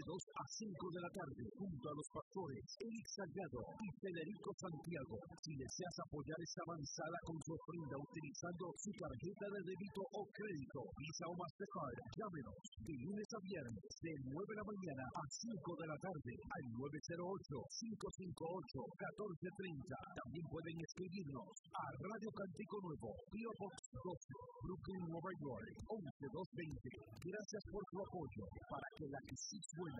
2 a 5 de la tarde, junto a los pastores Eric Salgado y Federico Santiago. Si deseas apoyar esta avanzada con su ofrenda utilizando su tarjeta de débito o crédito, Visa o Mastercard, llámenos de lunes a viernes de 9 de la mañana a 5 de la tarde al 908-558-1430. También pueden escribirnos a Radio Cantico Nuevo, P.O. Box 12, Brooklyn, Nueva York, 11220. Gracias por su apoyo para que la que sí suena